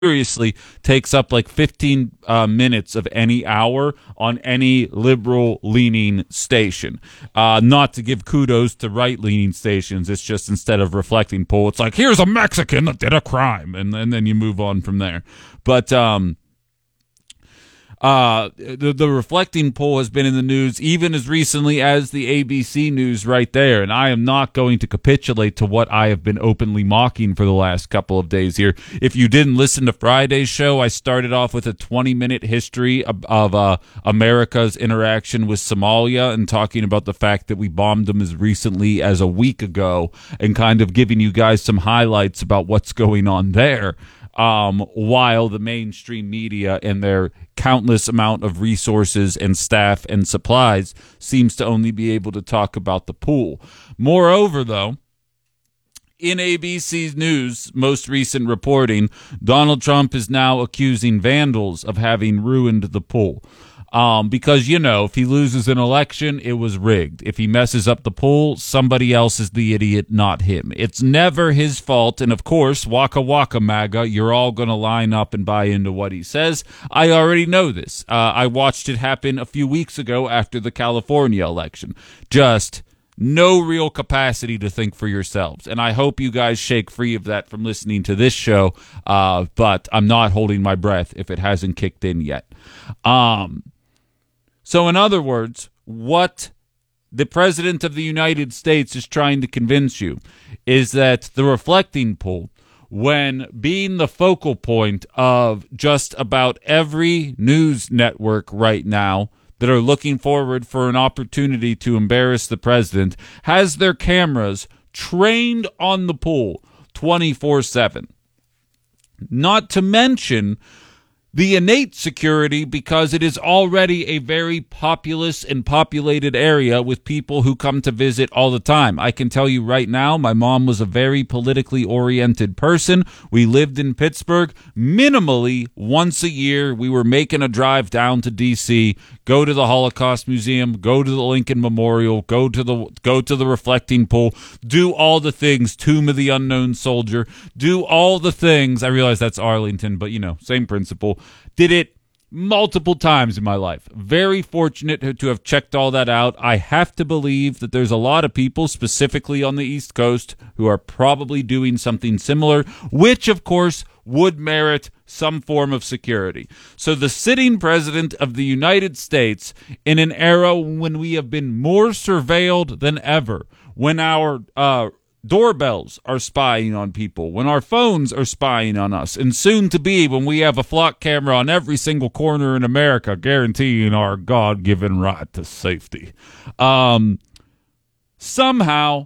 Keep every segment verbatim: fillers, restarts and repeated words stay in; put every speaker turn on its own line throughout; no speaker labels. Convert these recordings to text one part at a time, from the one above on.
seriously takes up like fifteen uh, minutes of any hour on any liberal-leaning station. Uh, not to give kudos to right-leaning stations. It's just instead of reflecting poll, it's like, here's a Mexican that did a crime, and, and then you move on from there. But um, uh, the, the reflecting poll has been in the news even as recently as the A B C News right there, and I am not going to capitulate to what I have been openly mocking for the last couple of days here. If you didn't listen to Friday's show, I started off with a twenty-minute history of, of uh, America's interaction with Somalia and talking about the fact that we bombed them as recently as a week ago and kind of giving you guys some highlights about what's going on there. Um, while the mainstream media and their countless amount of resources and staff and supplies seems to only be able to talk about the pool. Moreover, though, in A B C News' most recent reporting, Donald Trump is now accusing vandals of having ruined the pool. Um, because, you know, if he loses an election, it was rigged. If he messes up the poll, somebody else is the idiot, not him. It's never his fault. And, of course, waka waka MAGA, you're all going to line up and buy into what he says. I already know this. Uh, I watched it happen a few weeks ago after the California election. Just no real capacity to think for yourselves. And I hope you guys shake free of that from listening to this show. Uh, but I'm not holding my breath if it hasn't kicked in yet. Um... So in other words, what the President of the United States is trying to convince you is that the reflecting poll, when being the focal point of just about every news network right now that are looking forward for an opportunity to embarrass the president, has their cameras trained on the poll twenty-four seven. Not to mention the innate security, because it is already a very populous and populated area with people who come to visit all the time. I can tell you right now, my mom was a very politically oriented person. We lived in Pittsburgh. Minimally once a year, we were making a drive down to D C, go to the Holocaust Museum, go to the Lincoln Memorial, go to the go to the reflecting pool, do all the things, Tomb of the Unknown Soldier, do all the things. I realize that's Arlington, but, you know, same principle. Did it multiple times in my life. Very fortunate to have checked all that out. I have to believe that there's a lot of people, specifically on the East Coast, who are probably doing something similar, which, of course, would merit some form of security. So the sitting president of the United States, in an era when we have been more surveilled than ever, when our uh doorbells are spying on people, when our phones are spying on us, and soon to be when we have a flock camera on every single corner in America, guaranteeing our God-given right to safety. Um, somehow,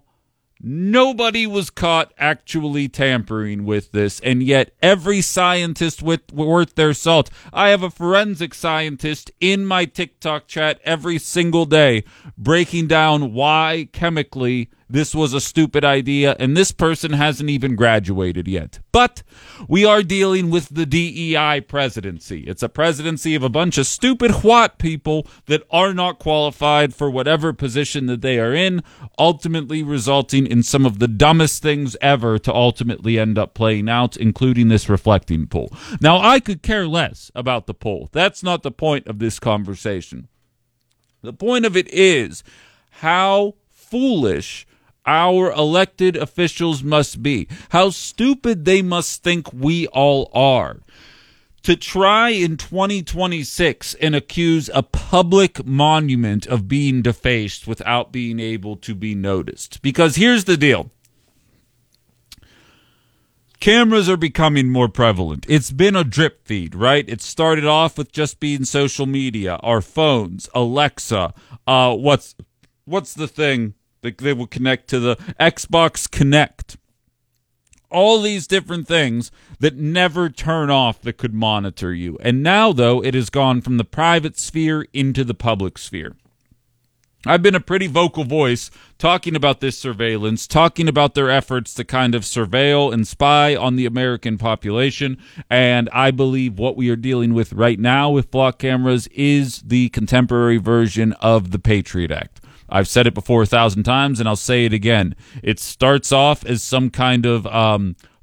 nobody was caught actually tampering with this, and yet every scientist with, worth their salt. I have a forensic scientist in my TikTok chat every single day breaking down why chemically this was a stupid idea, and this person hasn't even graduated yet. But we are dealing with the D E I presidency. It's a presidency of a bunch of stupid what people that are not qualified for whatever position that they are in, ultimately resulting in some of the dumbest things ever to ultimately end up playing out, including this reflecting poll. Now, I could care less about the poll. That's not the point of this conversation. The point of it is how foolish our elected officials must be, how stupid they must think we all are, to try in twenty twenty-six and accuse a public monument of being defaced without being able to be noticed. Because here's the deal. Cameras are becoming more prevalent. It's been a drip feed, right? It started off with just being social media, our phones, Alexa, uh, what's what's the thing? They will connect to the Xbox Connect. All these different things that never turn off that could monitor you. And now, though, it has gone from the private sphere into the public sphere. I've been a pretty vocal voice talking about this surveillance, talking about their efforts to kind of surveil and spy on the American population, and I believe what we are dealing with right now with flock cameras is the contemporary version of the Patriot Act. I've said it before a thousand times, and I'll say it again. It starts off as some kind of um,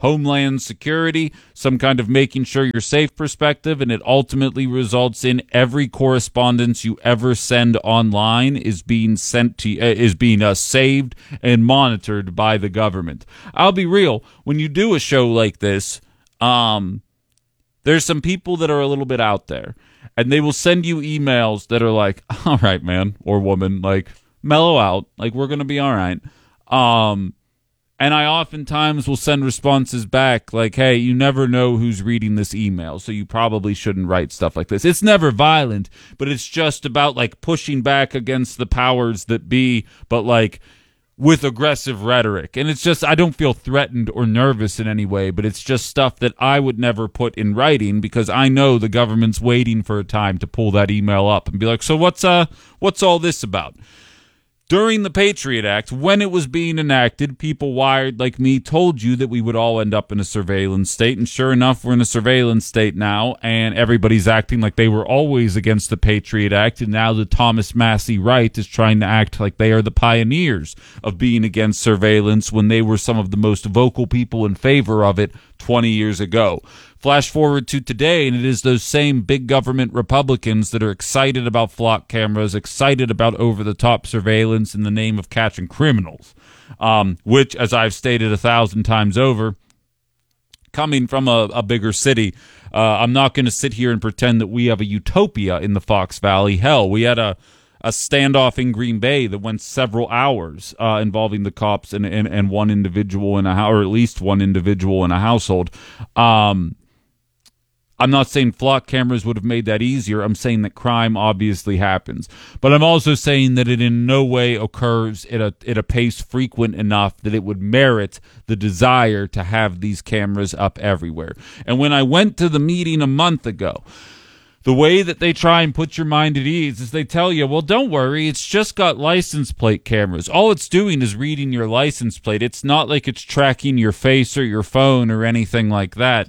Homeland Security, some kind of making sure you're safe perspective, and it ultimately results in every correspondence you ever send online is being sent to uh, is being uh, saved and monitored by the government. I'll be real, when you do a show like this, um, there's some people that are a little bit out there, and they will send you emails that are like, all right, man or woman, like, mellow out, like, we're going to be all right. Um, and I oftentimes will send responses back like, hey, you never know who's reading this email, so you probably shouldn't write stuff like this. It's never violent, but it's just about, like, pushing back against the powers that be, but, like, with aggressive rhetoric. And it's just, I don't feel threatened or nervous in any way, but it's just stuff that I would never put in writing because I know the government's waiting for a time to pull that email up and be like, so what's uh what's all this about? During the Patriot Act, when it was being enacted, people wired like me told you that we would all end up in a surveillance state, and sure enough, we're in a surveillance state now, and everybody's acting like they were always against the Patriot Act, and now the Thomas Massey right is trying to act like they are the pioneers of being against surveillance when they were some of the most vocal people in favor of it twenty years ago. Flash forward to today, and it is those same big government Republicans that are excited about flock cameras, excited about over-the-top surveillance in the name of catching criminals, um, which, as I've stated a thousand times over, coming from a, a bigger city, uh, I'm not going to sit here and pretend that we have a utopia in the Fox Valley. Hell, we had a a standoff in Green Bay that went several hours uh, involving the cops and, and, and one individual in a house, or at least one individual in a household. Um, I'm not saying flock cameras would have made that easier. I'm saying that crime obviously happens. But I'm also saying that it in no way occurs at a, at a pace frequent enough that it would merit the desire to have these cameras up everywhere. And when I went to the meeting a month ago, the way that they try and put your mind at ease is they tell you, well, don't worry, it's just got license plate cameras. All it's doing is reading your license plate. It's not like it's tracking your face or your phone or anything like that.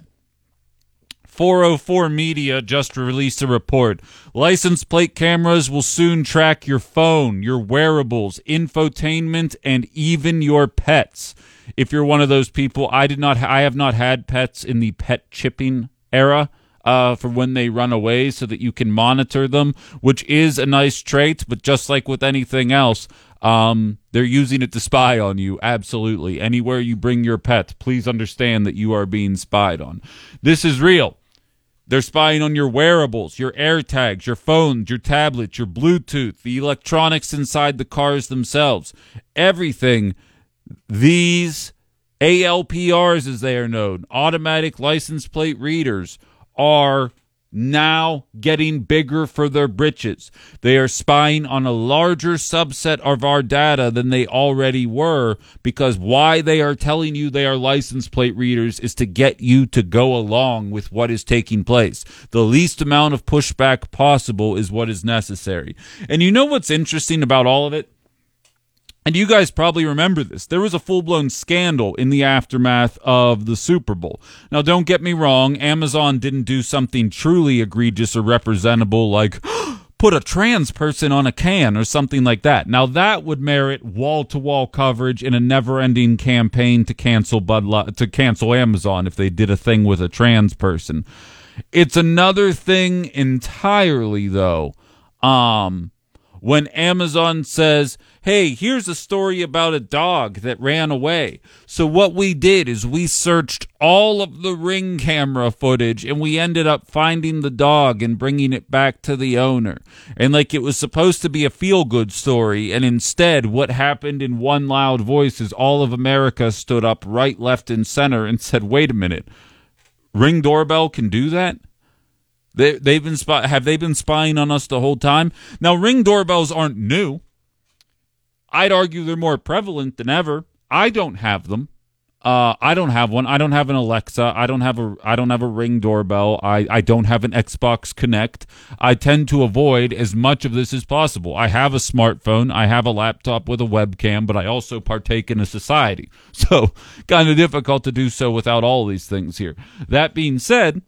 four oh four Media just released a report. License plate cameras will soon track your phone, your wearables, infotainment, and even your pets. If you're one of those people, I did not, I have not had pets in the pet chipping era. Uh, for when they run away so that you can monitor them, which is a nice trait, but just like with anything else, um, they're using it to spy on you, absolutely. Anywhere you bring your pet, please understand that you are being spied on. This is real. They're spying on your wearables, your AirTags, your phones, your tablets, your Bluetooth, the electronics inside the cars themselves, everything. These A L P Rs, as they are known, automatic license plate readers, are now getting bigger for their britches. They are spying on a larger subset of our data than they already were, because why they are telling you they are license plate readers is to get you to go along with what is taking place. The least amount of pushback possible is what is necessary. And you know what's interesting about all of it? And you guys probably remember this. There was a full-blown scandal in the aftermath of the Super Bowl. Now, don't get me wrong. Amazon didn't do something truly egregious or representable like put a trans person on a can or something like that. Now, that would merit wall-to-wall coverage in a never-ending campaign to cancel Bud Light, to cancel Amazon if they did a thing with a trans person. It's another thing entirely, though, um, when Amazon says, hey, here's a story about a dog that ran away. So what we did is we searched all of the Ring camera footage, and we ended up finding the dog and bringing it back to the owner. And like it was supposed to be a feel-good story, and instead what happened in one loud voice is all of America stood up right, left, and center and said, wait a minute, Ring doorbell can do that? They, they've been spy- have they been spying on us the whole time? Now, Ring doorbells aren't new. I'd argue they're more prevalent than ever. I don't have them. Uh, I don't have one. I don't have an Alexa. I don't have a. I don't have a Ring doorbell. I, I don't have an Xbox Connect. I tend to avoid as much of this as possible. I have a smartphone. I have a laptop with a webcam, but I also partake in a society. So, kind of difficult to do so without all these things here. That being said,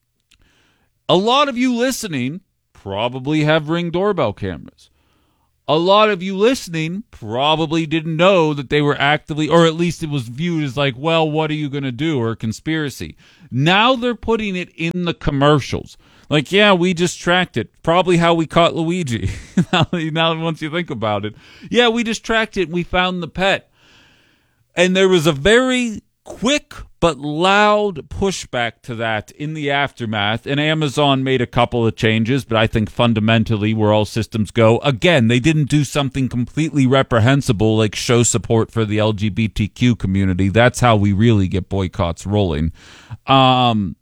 a lot of you listening probably have Ring doorbell cameras. a lot of you listening probably didn't know that they were actively, or at least it was viewed as like, well, what are you going to do, or a conspiracy. Now they're putting it in the commercials. Like, yeah, we just tracked it. Probably how we caught Luigi. now, now, once you think about it. Yeah, we just tracked it and we found the pet. And there was a very quick but loud pushback to that in the aftermath, and Amazon made a couple of changes, but I think fundamentally where all systems go, again, they didn't do something completely reprehensible like show support for the L G B T Q community. That's how we really get boycotts rolling. Um,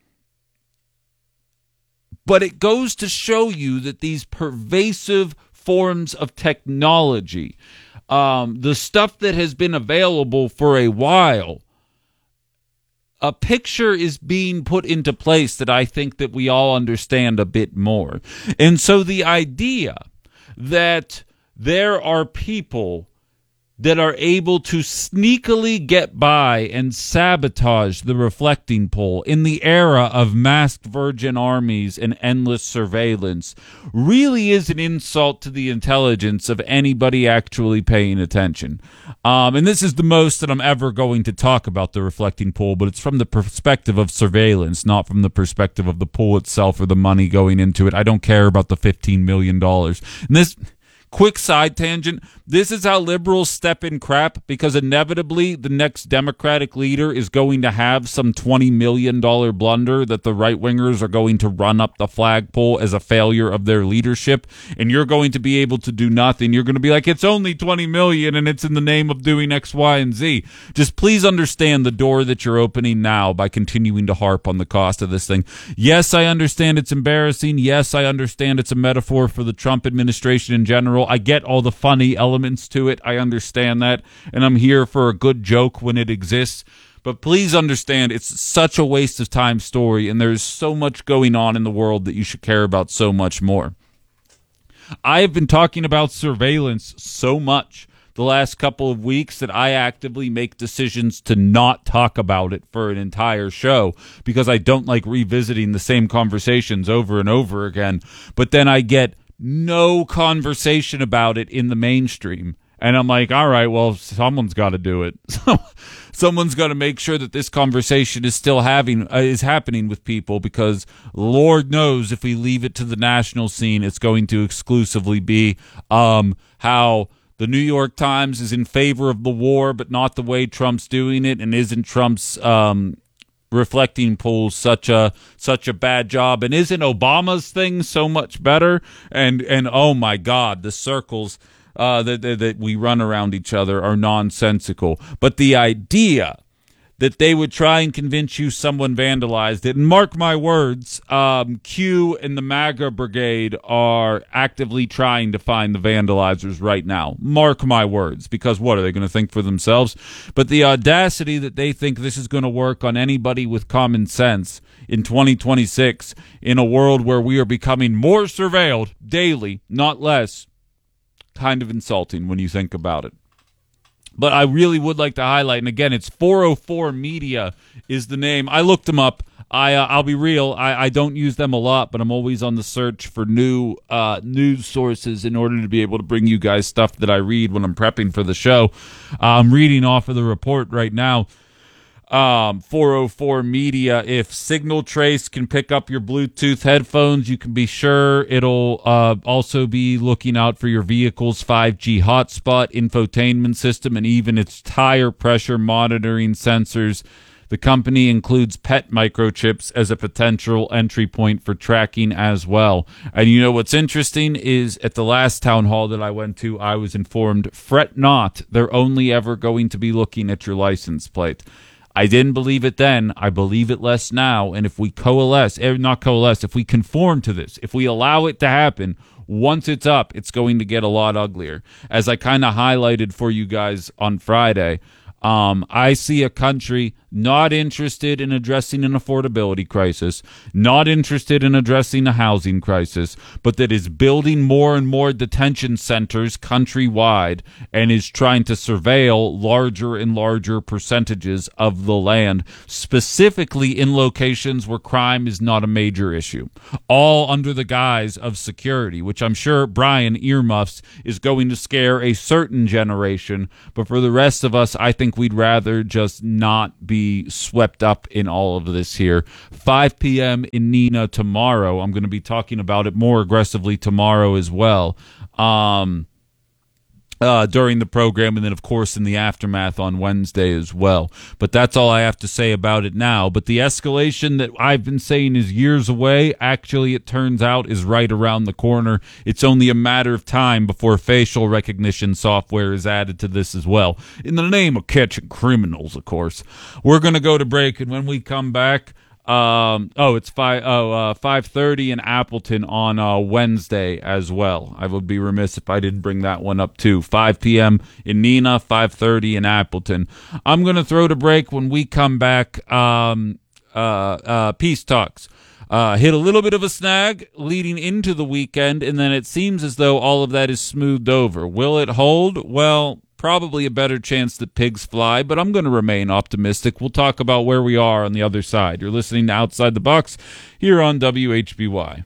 but it goes to show you that these pervasive forms of technology, um, the stuff that has been available for a while, a picture is being put into place that I think that we all understand a bit more. And so the idea that there are people that are able to sneakily get by and sabotage the reflecting poll in the era of masked virgin armies and endless surveillance really is an insult to the intelligence of anybody actually paying attention. Um, and this is the most that I'm ever going to talk about the reflecting poll, but it's from the perspective of surveillance, not from the perspective of the poll itself or the money going into it. I don't care about the fifteen million dollars. And this... Quick side tangent, this is how liberals step in crap, because inevitably the next Democratic leader is going to have some twenty million dollars blunder that the right-wingers are going to run up the flagpole as a failure of their leadership, and you're going to be able to do nothing. You're going to be like, it's only twenty million dollars and it's in the name of doing X, Y, and Z. Just please understand the door that you're opening now by continuing to harp on the cost of this thing. Yes, I understand it's embarrassing. Yes, I understand it's a metaphor for the Trump administration in general. I get all the funny elements to it. I understand that. And I'm here for a good joke when it exists. But please understand, it's such a waste of time story, and there's so much going on in the world that you should care about so much more. I have been talking about surveillance so much the last couple of weeks that I actively make decisions to not talk about it for an entire show because I don't like revisiting the same conversations over and over again. But then I get no conversation about it in the mainstream. And I'm like, all right, well, someone's got to do it. Someone's got to make sure that this conversation is still having uh, is happening with people, because Lord knows if we leave it to the national scene, it's going to exclusively be um, how the New York Times is in favor of the war, but not the way Trump's doing it, and isn't Trump's um, reflecting polls such a such a bad job, and isn't Obama's thing so much better? And and oh my God, the circles uh, that, that that we run around each other are nonsensical. But the idea that they would try and convince you someone vandalized it, and mark my words, um, Q and the MAGA brigade are actively trying to find the vandalizers right now. Mark my words, because what, are they going to think for themselves? But the audacity that they think this is going to work on anybody with common sense in twenty twenty-six, in a world where we are becoming more surveilled daily, not less, kind of insulting when you think about it. But I really would like to highlight, and again, it's four oh four Media is the name. I looked them up. I, uh, I'll be real, I, I don't use them a lot, but I'm always on the search for new uh, news sources in order to be able to bring you guys stuff that I read when I'm prepping for the show. Uh, I'm reading off of the report right now. Um, four oh four Media, if Signal Trace can pick up your Bluetooth headphones, you can be sure it'll uh, also be looking out for your vehicle's five G hotspot, infotainment system, and even its tire pressure monitoring sensors. The company includes pet microchips as a potential entry point for tracking as well. And you know what's interesting is at the last town hall that I went to, I was informed, fret not, they're only ever going to be looking at your license plate. I didn't believe it then. I believe it less now. And if we coalesce, not coalesce, if we conform to this, if we allow it to happen, once it's up, it's going to get a lot uglier. As I kind of highlighted for you guys on Friday, um, I see a country not interested in addressing an affordability crisis, not interested in addressing a housing crisis, but that is building more and more detention centers countrywide and is trying to surveil larger and larger percentages of the land, specifically in locations where crime is not a major issue, all under the guise of security, which I'm sure Brian earmuffs is going to scare a certain generation, but for the rest of us, I think we'd rather just not be swept up in all of this here. five p.m. in Neenah tomorrow. I'm going to be talking about it more aggressively tomorrow as well. Um... Uh, during the program, and then, of course, in the aftermath on Wednesday as well. But that's all I have to say about it now. But the escalation that I've been saying is years away, actually, it turns out, is right around the corner. It's only a matter of time before facial recognition software is added to this as well. In the name of catching criminals, of course. We're going to go to break, and when we come back, Um, oh, it's five, oh, uh, five thirty in Appleton on, uh, Wednesday as well. I would be remiss if I didn't bring that one up too. five p.m. in Neenah, five thirty in Appleton. I'm going to throw to break. When we come back, um, uh, uh, Peace Talks. Uh, hit a little bit of a snag leading into the weekend, and then it seems as though all of that is smoothed over. Will it hold? Well, probably a better chance that pigs fly, but I'm going to remain optimistic. We'll talk about where we are on the other side. You're listening to Outside the Box here on W H B Y.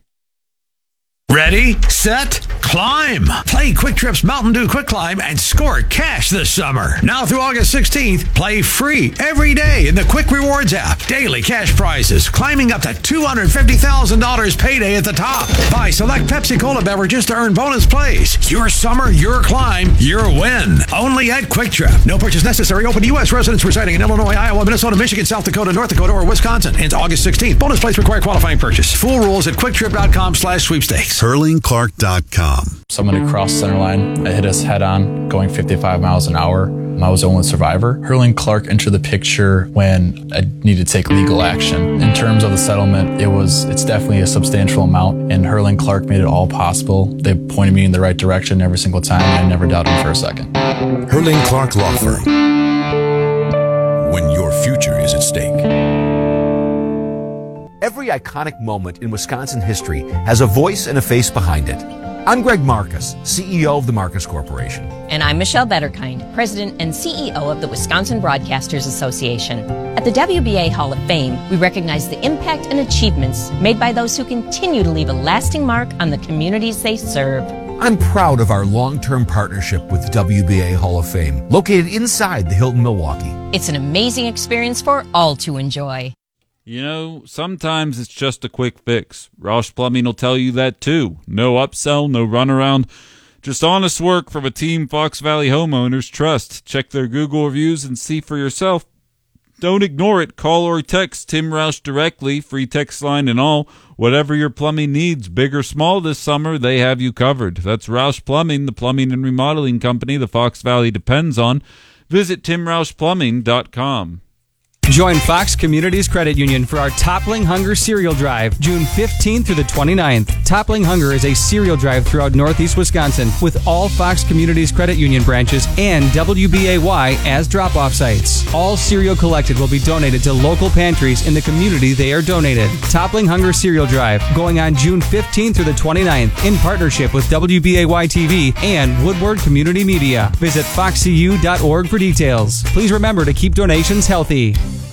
Ready, set, climb. Play Quick Trip's Mountain Dew Quick Climb and score cash this summer. Now through August sixteenth, play free every day in the Quick Rewards app. Daily cash prizes climbing up to two hundred fifty thousand dollars payday at the top. Buy select Pepsi Cola beverages to earn bonus plays. Your summer, your climb, your win. Only at Quick Trip. No purchase necessary. Open to U S residents residing in Illinois, Iowa, Minnesota, Michigan, South Dakota, North Dakota, or Wisconsin. Ends August sixteenth. Bonus plays require qualifying purchase. Full rules at quicktrip.com slash sweepstakes.
Hurling Clark dot com.
Someone had crossed center line. It hit us head on, going fifty-five miles an hour. I was the only survivor. Hurling Clark entered the picture when I needed to take legal action. In terms of the settlement, it was it's definitely a substantial amount, and Hurling Clark made it all possible. They pointed me in the right direction every single time, and I never doubted them for a second.
Hurling Clark Law Firm. When your future is at stake.
Every iconic moment in Wisconsin history has a voice and a face behind it. I'm Greg Marcus, C E O of the Marcus Corporation.
And I'm Michelle Betterkind, President and C E O of the Wisconsin Broadcasters Association. At the W B A Hall of Fame, we recognize the impact and achievements made by those who continue to leave a lasting mark on the communities they serve.
I'm proud of our long-term partnership with W B A Hall of Fame, located inside the Hilton Milwaukee.
It's an amazing experience for all to enjoy.
You know, sometimes it's just a quick fix. Roush Plumbing will tell you that too. No upsell, no runaround. Just honest work from a team Fox Valley homeowners trust. Check their Google reviews and see for yourself. Don't ignore it. Call or text Tim Roush directly, free text line and all. Whatever your plumbing needs, big or small this summer, they have you covered. That's Roush Plumbing, the plumbing and remodeling company the Fox Valley depends on. Visit tim roush plumbing dot com.
Join Fox Communities Credit Union for our Toppling Hunger Cereal Drive, June fifteenth through the twenty-ninth. Toppling Hunger is a cereal drive throughout Northeast Wisconsin with all Fox Communities Credit Union branches and W B A Y as drop-off sites. All cereal collected will be donated to local pantries in the community they are donated. Toppling Hunger Cereal Drive, going on June fifteenth through the twenty-ninth in partnership with W B A Y T V and Woodward Community Media. Visit fox c u dot org for details. Please remember to keep donations healthy.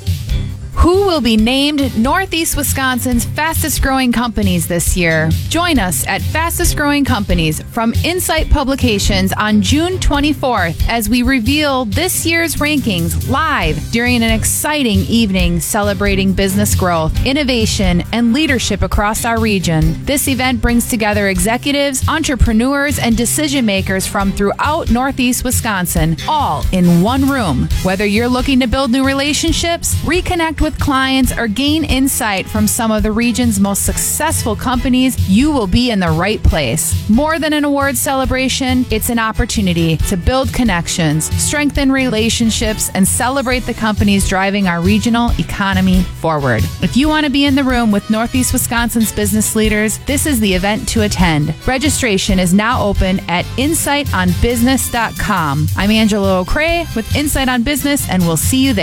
Who will be named Northeast Wisconsin's fastest growing companies this year? Join us at Fastest Growing Companies from Insight Publications on June twenty-fourth as we reveal this year's rankings live during an exciting evening celebrating business growth, innovation, and leadership across our region. This event brings together executives, entrepreneurs, and decision makers from throughout Northeast Wisconsin, all in one room. Whether you're looking to build new relationships, reconnect with clients, or gain insight from some of the region's most successful companies, you will be in the right place. More than an awards celebration, it's an opportunity to build connections, strengthen relationships, and celebrate the companies driving our regional economy forward. If you want to be in the room with Northeast Wisconsin's business leaders, this is the event to attend. Registration is now open at insight on business dot com. I'm Angela O'Cray with Insight on Business, and we'll see you there.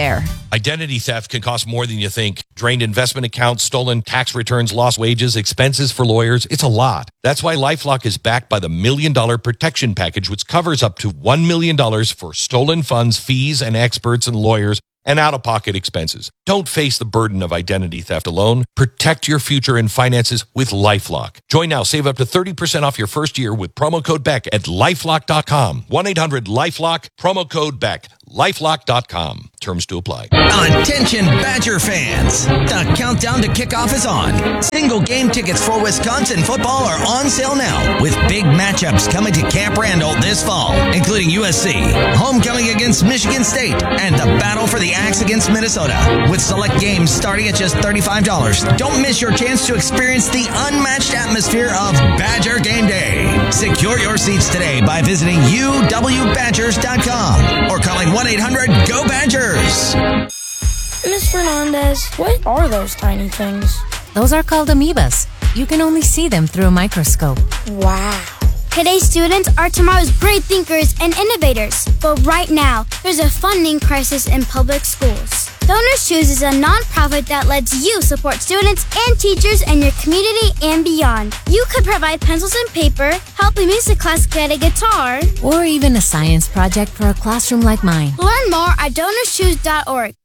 Identity theft can cost more than you think. Drained investment accounts, stolen tax returns, lost wages, expenses for lawyers. It's a lot. That's why LifeLock is backed by the Million Dollar Protection Package, which covers up to one million dollars for stolen funds, fees, and experts and lawyers, and out-of-pocket expenses. Don't face the burden of identity theft alone. Protect your future and finances with LifeLock. Join now. Save up to thirty percent off your first year with promo code Beck at lifelock dot com. one eight hundred lifelock, promo code Beck. lifelock dot com. Terms to apply.
Attention Badger fans. The countdown to kickoff is on. Single game tickets for Wisconsin football are on sale now, with big matchups coming to Camp Randall this fall, including U S C, homecoming against Michigan State, and the battle for the Axe against Minnesota, with select games starting at just thirty-five dollars. Don't miss your chance to experience the unmatched atmosphere of Badger Game Day. Secure your seats today by visiting u w badgers dot com or calling one eight hundred go Badgers.
Miss Fernandez, what are those tiny things?
Those are called amoebas. You can only see them through a microscope.
Wow.
Today's students are tomorrow's great thinkers and innovators. But right now, there's a funding crisis in public schools. Donors Choose is a nonprofit that lets you support students and teachers in your community and beyond. You could provide pencils and paper, help a music class get a guitar,
or even a science project for a classroom like mine.
Learn more at donors choose dot org.